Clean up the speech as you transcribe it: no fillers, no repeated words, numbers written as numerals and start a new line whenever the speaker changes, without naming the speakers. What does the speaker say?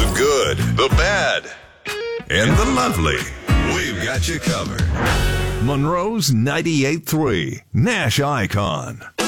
The good, the bad, and the lovely. We've got you covered. Monroe's 98.3 Nash Icon.